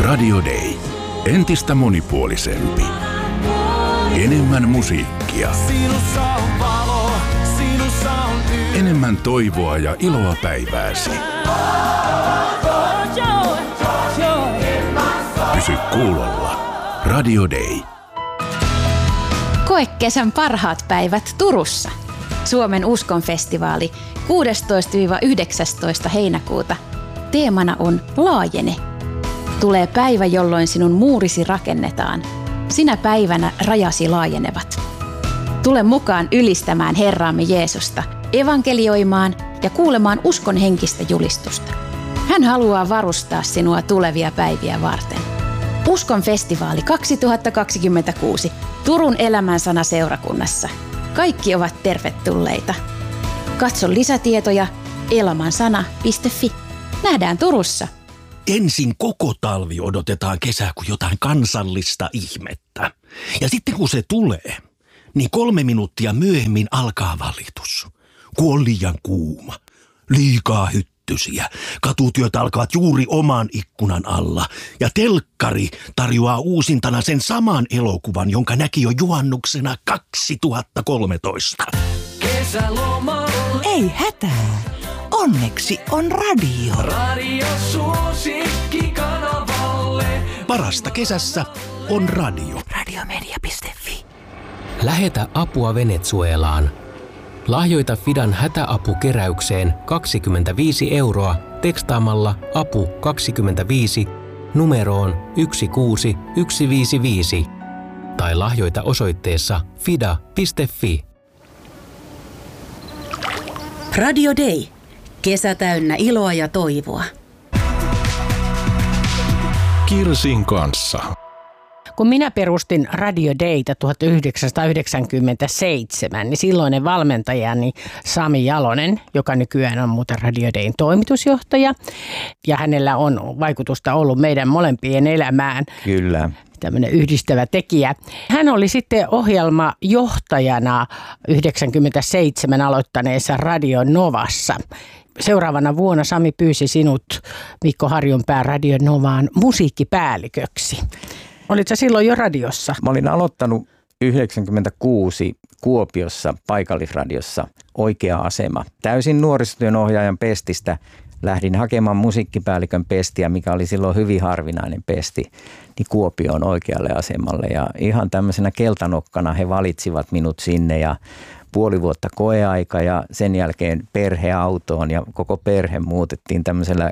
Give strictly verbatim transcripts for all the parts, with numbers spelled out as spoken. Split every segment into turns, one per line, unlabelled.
Radio Day. Entistä monipuolisempi. Enemmän musiikkia. Enemmän toivoa ja iloa päivääsi. Pysy kuulolla. Radio Day.
Koe kesän parhaat päivät Turussa. Suomen uskonfestivaali kuudestoista yhdeksästoista heinäkuuta. Teemana on Laajene. Tulee päivä, jolloin sinun muurisi rakennetaan. Sinä päivänä rajasi laajenevat. Tule mukaan ylistämään Herraamme Jeesusta, evankelioimaan ja kuulemaan uskon henkistä julistusta. Hän haluaa varustaa sinua tulevia päiviä varten. Uskon festivaali kaksituhattakaksikymmentäkuusi Turun elämänsana seurakunnassa. Kaikki ovat tervetulleita. Katso lisätietoja elamansana piste fi. Nähdään Turussa.
Ensin koko talvi odotetaan kesää kuin jotain kansallista ihmettä. Ja sitten kun se tulee, niin kolme minuuttia myöhemmin alkaa valitus. Kun on liian kuuma, liikaa hyttysiä, katutyöt alkavat juuri oman ikkunan alla. Ja telkkari tarjoaa uusintana sen saman elokuvan, jonka näki jo juhannuksena kaksituhattakolmetoista.
Kesälomalle. Ei hätää. Onneksi on radio. Radio suosikkikanavalle.
Parasta kesässä on radio.
radiomedia piste fi.
Lähetä apua Venezuelaan. Lahjoita Fidan hätäapukeräykseen kaksikymmentäviisi euroa tekstaamalla apu kaksikymmentäviisi numeroon yksi kuusi yksi viisi viisi tai lahjoita osoitteessa fida piste fi.
Radio Day. Kesä täynnä iloa ja toivoa.
Kirsin kanssa.
Kun minä perustin Radio Dayta tuhatyhdeksänsataayhdeksänkymmentäseitsemän, niin silloinen valmentajani Sami Jalonen, joka nykyään on muuten Radio Dayn toimitusjohtaja, ja hänellä on vaikutusta ollut meidän molempien elämään.
Kyllä.
Tämmöinen yhdistävä tekijä. Hän oli sitten ohjelmajohtajana yhdeksänkymmentäseitsemän aloittaneessa Radio Novassa. Seuraavana vuonna Sami pyysi sinut Mikko Harjunpää Radio Novaan musiikkipäälliköksi. Olitko silloin jo radiossa?
Mä olin aloittanut yhdeksänkymmentäkuusi Kuopiossa paikallisradiossa Oikea asema. Täysin nuorisotyön ohjaajan pestistä lähdin hakemaan musiikkipäällikön pestiä, mikä oli silloin hyvin harvinainen pesti, niin Kuopioon oikealle asemalle. Ja ihan tämmöisenä keltanokkana he valitsivat minut sinne ja puoli vuotta koeaika ja sen jälkeen perheautoon ja koko perhe muutettiin tämmöisellä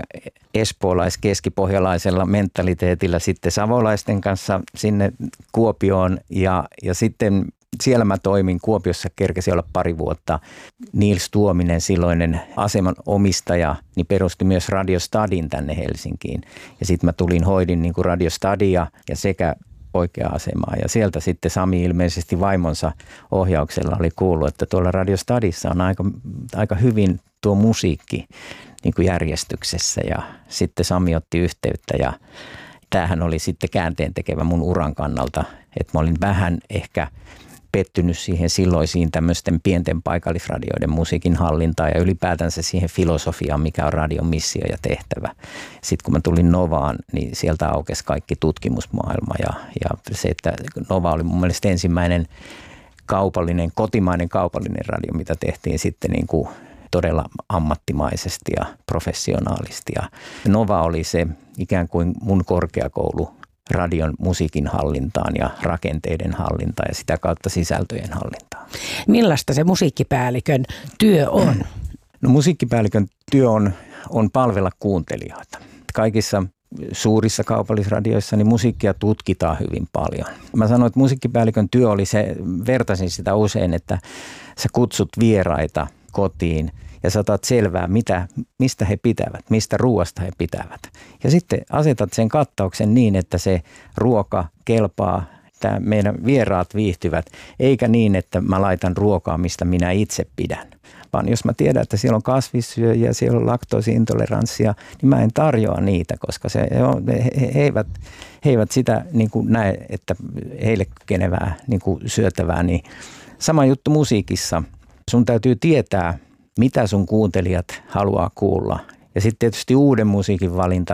espoolais-keskipohjalaisella mentaliteetillä sitten savolaisten kanssa sinne Kuopioon ja, ja sitten siellä mä toimin. Kuopiossa kerkesi olla pari vuotta. Niils Tuominen, silloinen aseman omistaja, niin perusti myös Radio Stadin tänne Helsinkiin. Ja sitten mä tulin, hoidin niin kuin Radio Stadia ja sekä Oikea asemaa. Ja sieltä sitten Sami ilmeisesti vaimonsa ohjauksella oli kuullut, että tuolla Radio Stadissa on aika, aika hyvin tuo musiikki niin kuin järjestyksessä. Ja sitten Sami otti yhteyttä ja tämähän oli sitten käänteen tekevä mun uran kannalta, että mä olin vähän ehkä pettynyt siihen silloisiin tämmöisten pienten paikallisradioiden musiikin hallintaan ja ylipäätänsä siihen filosofiaan, mikä on radion missio ja tehtävä. Sitten kun mä tulin Novaan, niin sieltä aukesi kaikki tutkimusmaailma ja, ja se, että Nova oli mun mielestä ensimmäinen kaupallinen, kotimainen kaupallinen radio, mitä tehtiin sitten niin kuin todella ammattimaisesti ja professionaalisti. Ja Nova oli se ikään kuin mun korkeakoulu radion musiikin hallintaan ja rakenteiden hallintaan ja sitä kautta sisältöjen hallintaan.
Millaista se musiikkipäällikön työ on?
No musiikkipäällikön työ on, on palvella kuuntelijoita. Kaikissa suurissa kaupallisradioissa niin musiikkia tutkitaan hyvin paljon. Mä sanoin, että musiikkipäällikön työ oli se, vertaisin sitä usein, että sä kutsut vieraita kotiin ja sä otat selvää, mitä, mistä he pitävät, mistä ruoasta he pitävät. Ja sitten asetat sen kattauksen niin, että se ruoka kelpaa, että meidän vieraat viihtyvät, eikä niin, että mä laitan ruokaa, mistä minä itse pidän. Vaan jos mä tiedän, että siellä on kasvissyöjiä, siellä on laktoosiintoleranssia, niin mä en tarjoa niitä, koska se, he, he, eivät, he eivät sitä niin kuin näe, että heille kykenevää niin kuin syötävää. Niin sama juttu musiikissa. Sun täytyy tietää, mitä sun kuuntelijat haluaa kuulla. Ja sitten tietysti uuden musiikin valinta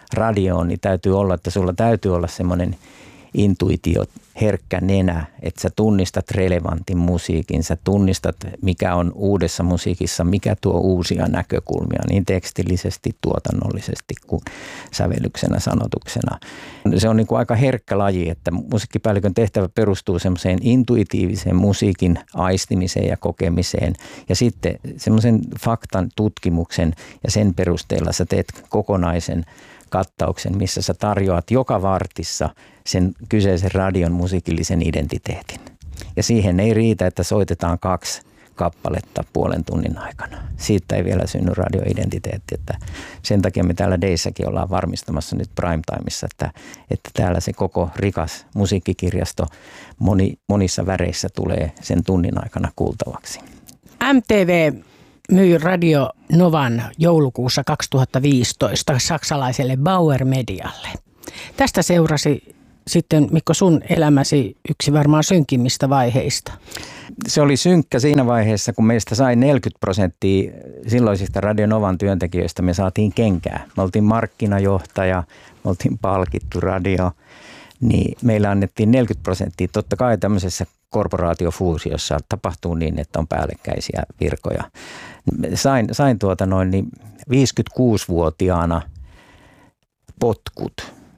radioon, niin täytyy olla, että sulla täytyy olla semmoinen intuitio, herkkä nenä, että sä tunnistat relevantin musiikin, sä tunnistat mikä on uudessa musiikissa, mikä tuo uusia näkökulmia niin tekstillisesti, tuotannollisesti kuin sävellyksenä, sanotuksena. Se on niin kuin aika herkkä laji, että musiikkipäällikön tehtävä perustuu semmoiseen intuitiiviseen musiikin aistimiseen ja kokemiseen ja sitten semmoisen faktan tutkimuksen ja sen perusteella sä teet kokonaisen kattauksen, missä sä tarjoat joka vartissa sen kyseisen radion musiikillisen identiteetin. Ja siihen ei riitä, että soitetaan kaksi kappaletta puolen tunnin aikana. Siitä ei vielä synny radioidentiteetti. Että sen takia me täällä Deissäkin ollaan varmistamassa nyt primetimeissa, että, että täällä se koko rikas musiikkikirjasto moni, monissa väreissä tulee sen tunnin aikana kuultavaksi.
M T V myi Radio Novan joulukuussa kaksituhattaviisitoista saksalaiselle Bauer Medialle. Tästä seurasi sitten, Mikko, sun elämäsi yksi varmaan synkimmistä vaiheista.
Se oli synkkä siinä vaiheessa, kun meistä sai neljäkymmentä prosenttia silloisista Radio Novan työntekijöistä. Me saatiin kenkää. Me oltiin markkinajohtaja, me oltiin palkittu radio, niin meillä annettiin neljäkymmentä prosenttia. Totta kai tämmöisessä korporaatiofuusiossa tapahtuu niin, että on päällekkäisiä virkoja. Sain, sain tuota noin niin viisikymmentäkuusivuotiaana potkut.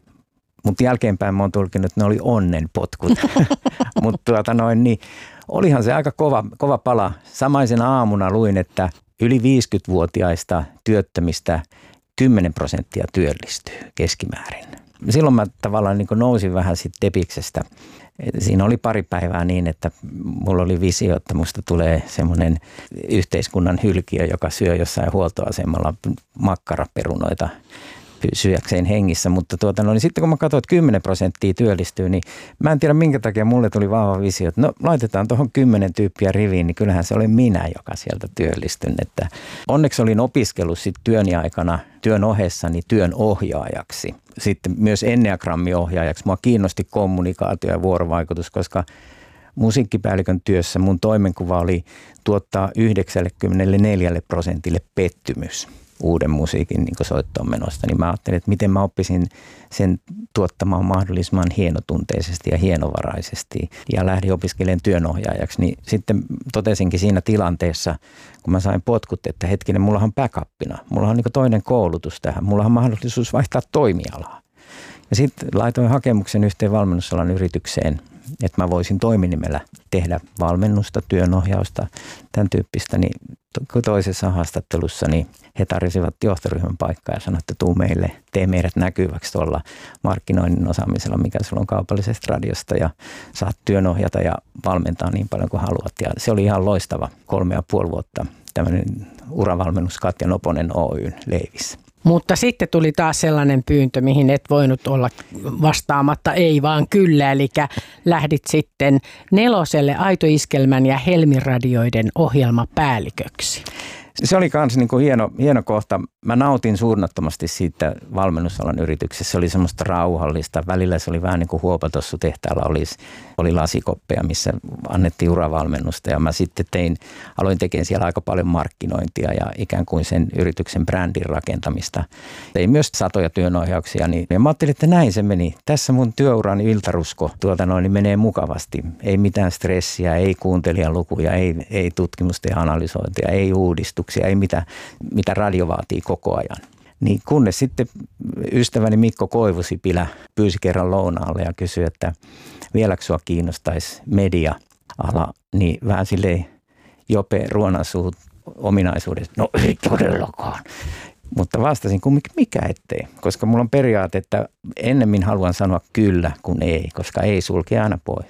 Mutta jälkeenpäin mä oon tulkinut, että ne oli onnenpotkut. Mutta tuota noin niin, olihan se aika kova, kova pala. Samaisena aamuna luin, että yli viisikymmentävuotiaista työttömistä kymmenen prosenttia työllistyy keskimäärin. Silloin mä tavallaan niin kuin nousin vähän sit tepiksestä. Siinä oli pari päivää niin, että mulla oli visio, että musta tulee semmoinen yhteiskunnan hylkiö, joka syö jossain huoltoasemalla makkaraperunoita syökseen hengissä. Mutta tuota, no, niin sitten kun mä katsoin, että kymmenen prosenttia työllistyy, niin mä en tiedä minkä takia mulle tuli vahva visio, että no laitetaan tuohon kymmenen tyyppiä riviin, niin kyllähän se oli minä, joka sieltä työllistyn. Että onneksi olin opiskellut sitten työn aikana, työn ohessani työn ohjaajaksi. Sitten myös enneagrammiohjaajaksi. Mua kiinnosti kommunikaatio ja vuorovaikutus, koska musiikkipäällikön työssä mun toimenkuva oli tuottaa yhdeksänkymmentäneljä prosentille pettymys uuden musiikin niin soittoon menosta. Niin mä ajattelin, että miten mä oppisin sen tuottamaan mahdollisimman hienotunteisesti ja hienovaraisesti. Ja lähdin opiskelemaan työnohjaajaksi. Niin sitten totesinkin siinä tilanteessa, kun mä sain potkut, että hetkinen, mullahan on backupina. Mullahan on niin toinen koulutus tähän. Mullahan on mahdollisuus vaihtaa toimialaa. Ja sitten laitoin hakemuksen yhteen valmennusalan yritykseen, että mä voisin toiminimellä tehdä valmennusta, työnohjausta, tämän tyyppistä. Niin toisessa haastattelussa niin he tarjosivat johtoryhmän paikkaa ja sanoivat, että tuu meille, tee meidät näkyväksi tuolla markkinoinnin osaamisella, mikä sulla on kaupallisesta radiosta ja saat työnohjata ja valmentaa niin paljon kuin haluat. Ja se oli ihan loistava kolme ja puoli vuotta tämmöinen uravalmennus Katja Noponen Oyn leivissä.
Mutta sitten tuli taas sellainen pyyntö, mihin et voinut olla vastaamatta ei vaan kyllä, eli lähdit sitten Neloselle Aito-iskelmän ja Helmi-radioiden ohjelmapäälliköksi.
Se oli myös niin kuin hieno, hieno kohta. Mä nautin suunnattomasti siitä valmennusalan yrityksessä. Se oli semmoista rauhallista. Välillä se oli vähän niin kuin Huopatossu tehtaalla oli, oli lasikoppeja, missä annettiin uravalmennusta. Ja mä sitten tein, aloin tekemään siellä aika paljon markkinointia ja ikään kuin sen yrityksen brändin rakentamista. Tein myös satoja työnohjauksia. Niin, ja mä ajattelin, että näin se meni. Tässä mun työurani iltarusko tuota noin, niin menee mukavasti. Ei mitään stressiä, ei kuuntelijalukuja, ei, ei tutkimusta ja analysointia, ei uudistuksia, ei mitä, mitä radio vaatii koko ajan. Niin kunnes sitten ystäväni Mikko Koivusipilä pyysi kerran lounaalle ja kysyi, että vieläkö sua kiinnostaisi media-ala, niin vähän silleen Jope Ruonansuut ominaisuudessa, no ei todellakaan. Mutta vastasin, kun mikä ettei, koska mulla on periaate, että ennemmin haluan sanoa kyllä kuin ei, koska ei sulke aina pois.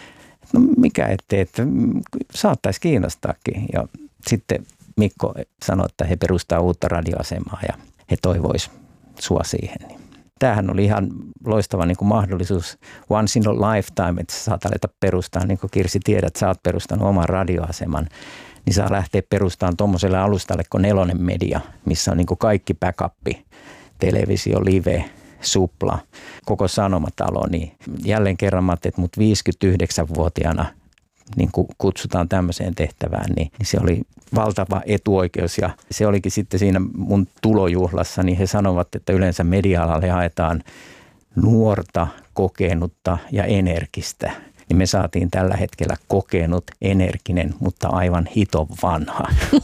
No mikä ettei, että saattaisi kiinnostaakin. Ja sitten Mikko sanoi, että he perustaa uutta radioasemaa ja he toivois sua siihen. Tämähän oli ihan loistava niin kuin mahdollisuus once in a lifetime, että sä saat aleta perustaa, niin kuin Kirsi tiedät, sä oot perustanut oman radioaseman, niin saa lähteä perustamaan tuommoiselle alustalle kuin Nelonen Media, missä on niin kuin kaikki backuppi, televisio, live, supla, koko Sanomatalo. Niin jälleen kerran mä ajattelin, että mut viisikymmentäyhdeksänvuotiaana niin kuin kutsutaan tämmöiseen tehtävään, niin, niin se oli valtava etuoikeus. Ja se olikin sitten siinä mun tulojuhlassa, niin he sanovat, että yleensä media-alalle haetaan nuorta, kokenutta ja energistä. Niin me saatiin tällä hetkellä kokenut, energinen, mutta aivan hiton vanha.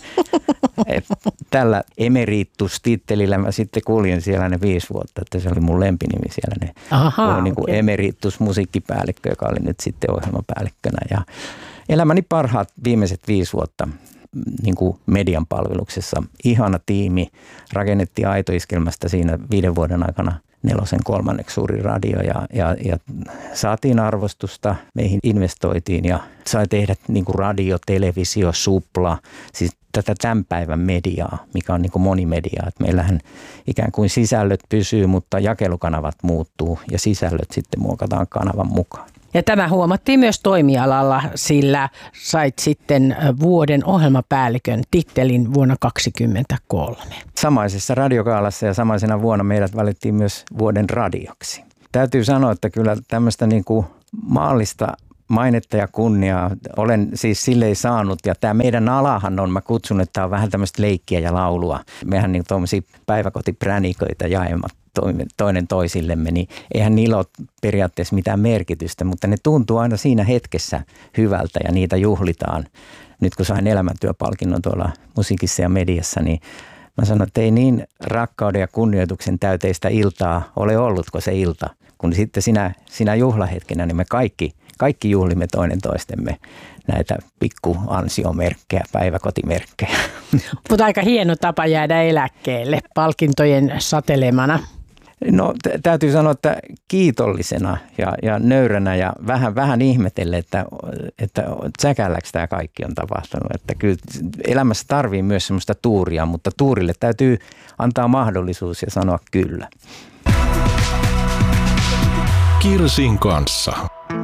Et tällä emeritus-tittelillä mä sitten kuljin siellä ne viisi vuotta, että se oli mun lempinimi siellä. Ne
Aha,
niin kuin
okay.
emeritus-musiikkipäällikkö, joka oli nyt sitten ohjelmapäällikkönä. Ja elämäni parhaat viimeiset viisi vuotta niin kuin median palveluksessa. Ihana tiimi, rakennettiin Aitoiskelmästä siinä viiden vuoden aikana Nelosen kolmanneksi suuri radio ja, ja, ja saatiin arvostusta, meihin investoitiin ja sai tehdä niin kuin radio, televisio, supla, siis tätä tämän päivän mediaa, mikä on niin kuin monimediaa. Että meillähän ikään kuin sisällöt pysyy, mutta jakelukanavat muuttuu ja sisällöt sitten muokataan kanavan mukaan.
Ja tämä huomattiin myös toimialalla, sillä sait sitten vuoden ohjelmapäällikön tittelin vuonna kaksituhattakaksikymmentäkolme.
Samaisessa radiokaalassa ja samaisena vuonna meidät valittiin myös vuoden radioksi. Täytyy sanoa, että kyllä tämmöistä niin kuin maallista mainetta ja kunniaa olen siis silleen saanut. Ja tämä meidän alahan on, mä kutsun, että tämä on vähän tämmöistä leikkiä ja laulua. Mehän niin tuommoisia päiväkotipräniköitä jaemat toinen toisillemme, niin eihän niillä ole periaatteessa mitään merkitystä, mutta ne tuntuu aina siinä hetkessä hyvältä ja niitä juhlitaan. Nyt kun sain elämäntyöpalkinnon tuolla musiikissa ja mediassa, niin mä sanon, että ei niin rakkauden ja kunnioituksen täyteistä iltaa ole ollutko se ilta, kun sitten sinä, sinä juhlahetkenä, niin me kaikki, kaikki juhlimme toinen toistemme näitä pikku ansiomerkkejä, päiväkotimerkkejä.
Mutta aika hieno tapa jäädä eläkkeelle palkintojen satelemana.
No t- täytyy sanoa, että kiitollisena ja, ja nöyränä ja vähän, vähän ihmetelle, että, että säkälläksi tämä kaikki on tapahtunut. Että kyllä elämässä tarvii myös semmoista tuuria, mutta tuurille täytyy antaa mahdollisuus ja sanoa kyllä.
Kirsin kanssa.